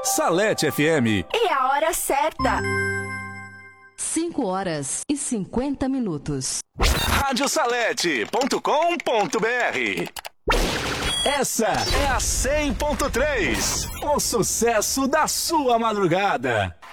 Salete FM. E a hora certa. 5h50. Radiosalete.com.br. Essa é a 100.3. O sucesso da sua madrugada.